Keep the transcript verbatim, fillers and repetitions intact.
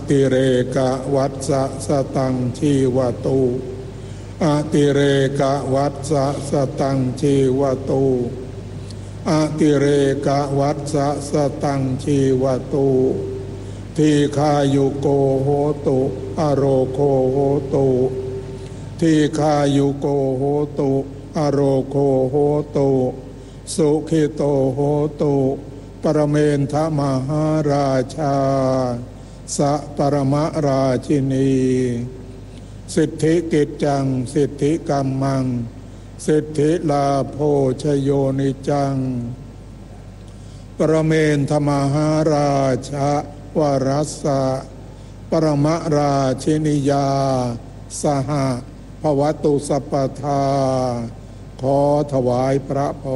ติเรกวัฏสะสตังชีวตุอติเรกวัฏสะสตังชีวตุอติเรกวัฏสะสตังชีวตุทีฆายุโกโหตุอโรโคโหตุทีฆายุโกโหตุอโรโคโหตุสุขิโตโหตุปรเมนทมหาราชาสะปรมราชินีสิทธิกิจจังสิทธิกัมมังสิทธิลาโภชโยนิจังปรเมนทมหาราชาวรัสสะปรมราชินิยาสหภวตุสัพพทาขอถวายพระพร